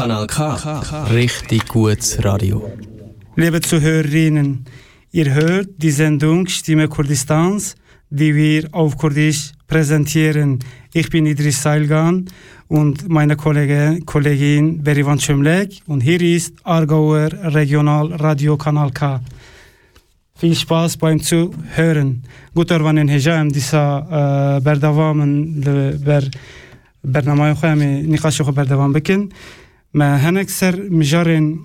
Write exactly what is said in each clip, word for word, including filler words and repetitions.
Kanal K. Richtig gutes Radio. Liebe Zuhörerinnen, ihr hört die Sendung Stimme Kurdistans, die wir auf Kurdisch präsentieren. Ich bin Idris Sailgan und meine Kollegin, Kollegin Berivan Çömlek und hier ist Aargauer Regional Radio Kanal K. Viel Spaß beim Zuhören. Guter wann هجام دیسا بردوامن بر برنامه خواهم نقاش خو بردوام بکن ما هنک سر مجارن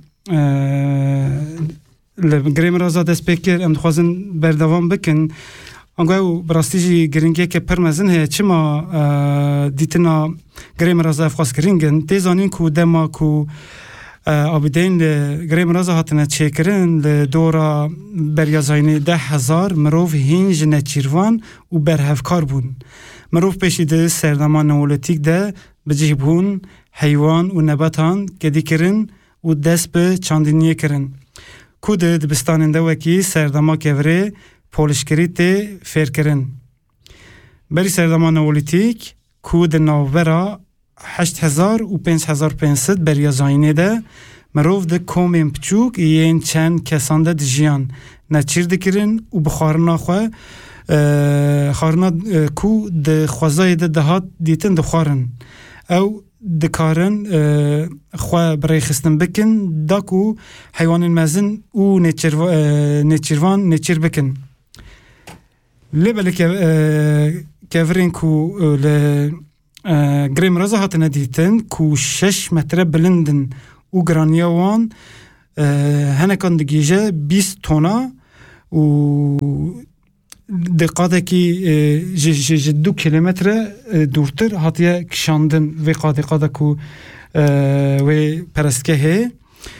لگریم رازا دست بکر ام خوازن بردوام بکن انگو براستیجی گرینگی که پرمزن هی چما دیتنا گریم رازا افخواست گرینگن تیزانین کو دما کو آبیدین گریم رازا هاتنه چکرن لدورا بریازاینی ده هزار مروف هینج نچیروان و برهفکار بون مروف پیشی ده سردمان نولتیک ده بجیه بون حیوان و نباتان گدی کرن و دست به چاندینیه کرن کود دبستان دوکی سردما کوره پولشکری ته فیر کرن بری سردمان نولتیک کود نوورا هشت هزار و پنج هزار پنجصد بریازاینی ده مروف ده کومین پچوک یین چند کسان ده جیان نچیر دکرن و بخارنا خواه خارنا کو د خوازای د دهات دیتن د خارن او د کارن خو برای خستن بکن داکو حیوان مزن او نچیروان نچیر بکن لبل کفرین کو ل گریم رازا هاتنه دیتن کو شش متر بلندن او گرانیاوان هنکان دگیجه بیست تونا و دقیقه کی دو کیلومتر دورتر هاتیه کشاندن و قادقه کو و پرستکه هی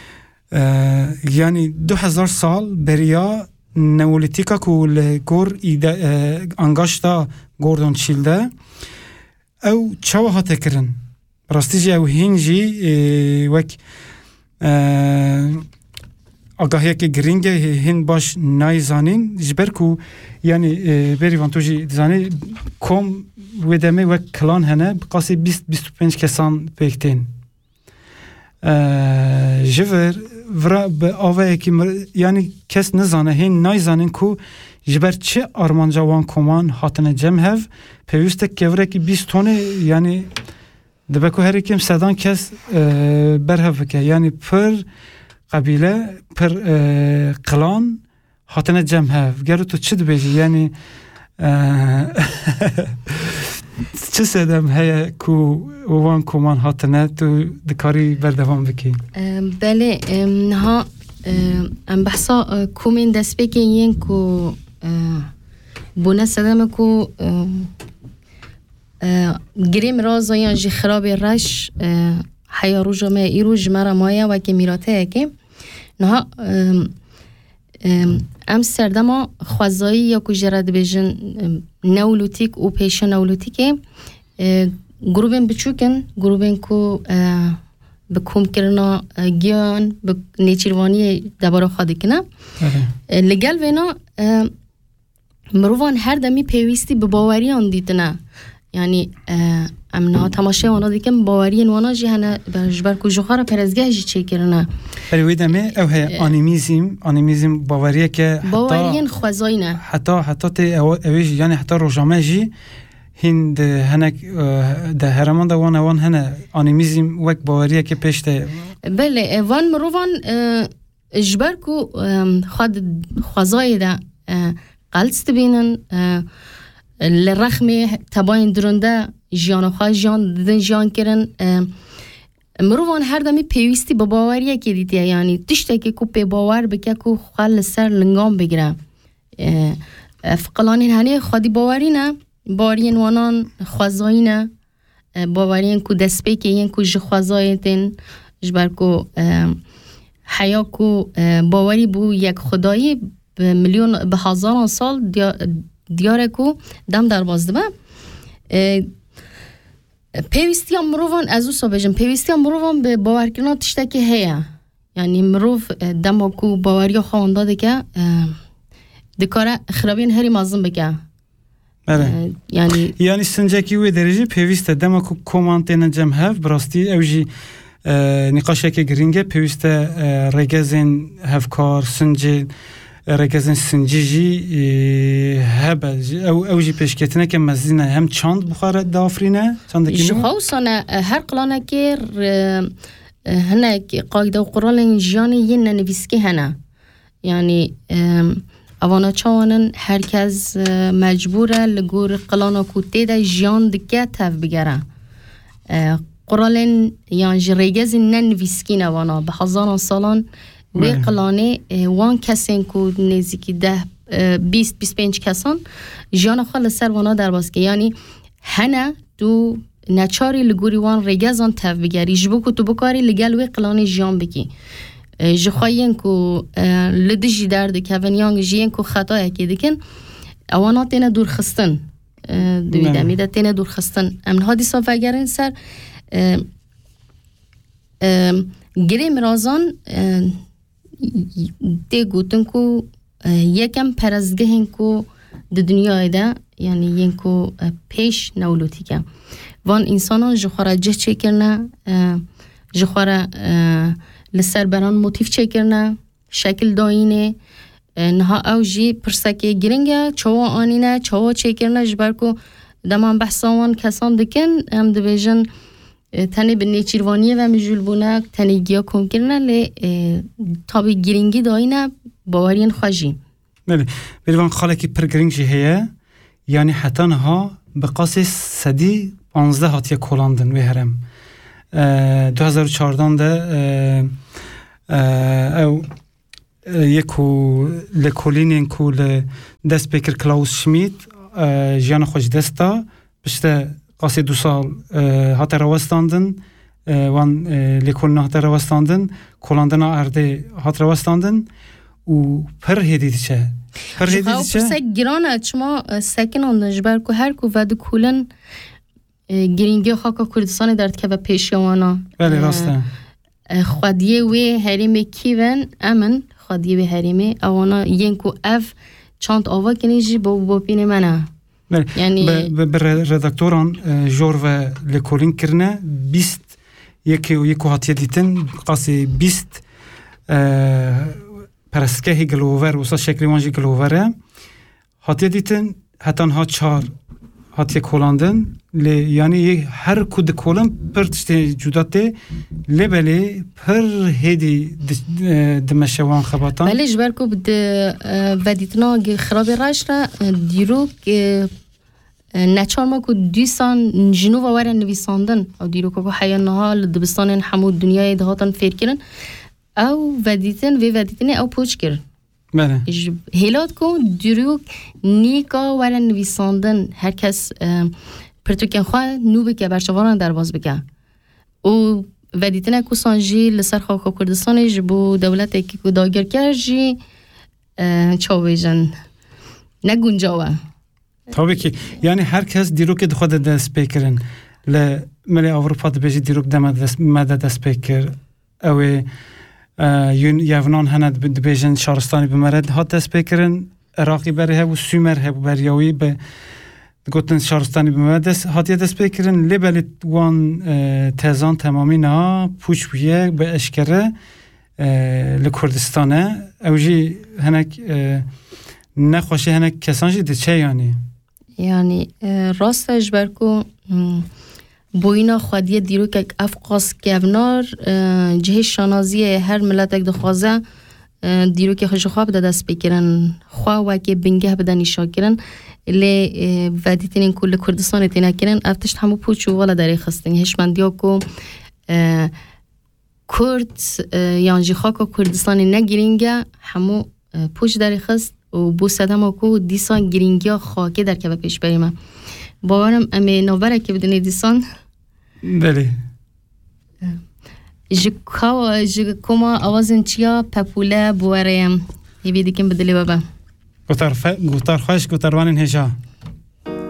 یعنی دو هزار سال بریا نولتیکا کو لگور انگاشتا گوردون چیلده او چاو هاته کرن راستیجی او هینجی وک آگاهی که گرینگه هین باش نایزانین جبر کو یعنی بری وانتوجی زانی کم ودمه و کلان هنه بقاسی بیست بیست و پنج کسان پیکتین جبر ورا به آوه که یعنی کس نزانه هین نایزانین کو جبر چه آرمانجاوان کمان هاتنه جمع هف پیوسته که ورا که بیست تونه یعنی دبکو هر کم صدان کس برهف که یعنی پر قبیله پر قلان هاتنه جمع هف گرو تو چی دبیجی یعنی چه سدم هیا کو وان کمان هاتنه تو دکاری بردوام بکی بله ها ام بحثا کومین دست بکین کو بونه سدم کو گریم رازاین جی خراب رش حیا روز ما ایروز مرا مایا و که میراته که نه ام سردما خوازایی یا کو جرد بیشن نولوتیک و پیش نولوتیکه گروبن بچوکن گروبن کو بکوم کرنا گیان به نیچیروانی دبارا خاطی کنه لگل وینا مروان هر دمی پیوستی به باوریان دیدنه یعنی امنا تماشای وانا دیکم باوری وانا جی هنه بجبر کو جوخاره پرزگاه جی چه کرنه ولی ویدمه او هی آنیمیزم آنیمیزم باوریه که باورین خوازاینه حتی حتی تی اویج یعنی حتی روزنامه جی هند هنک ده هرمان ده وان وان هنه آنیمیزم وک باوریه که پشته بله وان مروان جبر کو خود خوازای ده قلست بینن لرخم تباین درنده جیان خواه جیان دن جیان کرن مروان هر دمی پیوستی با باوریه که دیدیه یعنی تشته که کو پی باور بکه کو خال سر لنگام بگیره فقلانین هنه خودی باوری نه باورین وانان خوازایی نه باورین کو دست بی که این کو جخوازایی تین جبر کو حیا کو باوری بو یک خدایی به میلیون به هزاران سال دیاره کو دم در بازده با پیوستی هم مروان از او سابجم پیوستی هم مروان به باور کردن تشته که هیا یعنی مروف دم کو باوری خوان داده که دکاره خرابین هری مازن بکه بله یعنی یعنی سنجاکی و درجه پیوسته دم کو کامنت نجم هف براستی اوجی نقاشه که گرینگه پیوسته رگزین هفکار سنجی رگزین سنجیجی هبه او اوجی پیشکتنه که مزینه هم چاند بخاره دافرینه چاند کینو خصوصا هر قلانه که هنه قاعده و قرال جانی یه ننویسکی هنه یعنی اوانا چاوانن هرکس مجبوره لگور قلانا کوته ده جان دکه تف بگره قرالن یعنی جریگز ننویسکی اوانا به هزاران سالان وی قلانه وان کسین که نزدیکی ده بیست بیست پنج کسان جان خال سر وانا در باز که یعنی هنه دو نچاری لگوری وان ریگزان تف بگری جبو که تو بکاری لگل وی قلانه جان بگی جخواین کو لدجی درد که ونیانگ جین کو خطا یکی دیکن اوانا تینه دور خستن دویده میده تینه دور خستن امن ها دیسا وگرین سر گریم رازان دی گوتن کو یکم پرزگه هن کو د دنیای ده یعنی ین کو پیش نولوتی که وان انسانان جخواره جه چه کرنه جخواره لسر بران موتیف چه کرنه شکل داینه نها او جی پرسکه گرنگه چوا آنینه چوا چه کرنه جبر کو دمان بحثاوان کسان دکن هم دویجن تنه به نیچیروانیه و مجول بونه تنه گیا کم کرنه لی تابی گرنگی داینه باورین خواجی بله بلوان خاله که پر گرنگی هیه یعنی حتی نها به قاس صدی پانزده هاتیه کولاندن وی هرم دو هزار و چهارده ده او یکو لکولینین کو دست بکر کلاوس شمیت جیان خوش دستا بشته قاسی دو سال هات روستاندن وان لکولنا هات روستاندن کولاندنا ارده هات روستاندن و پر هدیدی چه پر هدیدی چه پرسک گرانه چما سکن آن جبر کو هر کو ود کولن گرینگی خاک کردستان درد که و پیشوانا بله راسته خودیه وی هریمه کیون امن خودیه وی هریمه اوانا ینکو اف چند آوا کنیجی با بابین منه یعنی به ردکتوران جور و لکولین کرنه بیست یکی و یکو هاتیه دیتن قاسی بیست پرسکه هی گلوور وسا شکلی وانجی گلووره هاتیه دیتن حتی ها چار هاتیه کولاندن لی یعنی هر کود کولن پر تشتی جداته لی بلی پر هیدی دمشوان خباتان بلی جبر کو بده ودیتنا خراب راش را دیرو که نچار ما کو دیسان جنو و ورن نویساندن او دیرو که حیان نها دبستان حمود دنیای دهاتان فیر کرن او ودیتن و ودیتن او پوچ کرن بله هیلات کو دیرو نیکا ورن نویساندن هر کس پرتوکن خواه نو بکه برشواران در باز بکه او ودیتنه کو سانجی لسر خاک کردستان جبو دولت اکی کو داگر کرد جی چاوه جن نگونجاوه طبعی که یعنی هر کس دیرو که خود دست بکرن لملی اروپا دبیجی دیرو که مده دست بکر اوه یونان هند دبیجن شارستانی بمرد ها دست بکرن عراقی بره هبو سومر هبو بریاوی به گوتن شارستانی بمدس هاتیه دست بکرن لیبلی وان تزان تمامی نه پوچ بیه به اشکره لکردستانه اوجی هنک نخوشی هنک کسانجی ده چه یعنی؟ یعنی راستش برکو بوینا خودیه دیرو که افقاس گونار جهش شانازی هر ملت اک دخوازه دیرو که خوش خواب ده دست بکرن خواه و که بنگه بدن ایشا کرن لی ودیتین کل کردستان تینا کرن افتشت همو پوچو والا داری خستن هشمندی ها کو کرد یعنی خاک کردستان نگیرینگه همو پوچ داری خست و بو سدم ها کو دیسان گیرینگی ها خاکی در که پیش بریم باورم امی نوبره که بدونه دیسان بله جکاو جکوما آوازن چیا پپوله بواریم هیوی دیکن بدلی بابا گوتر ف... گوتر خوش گوتر وانین هجا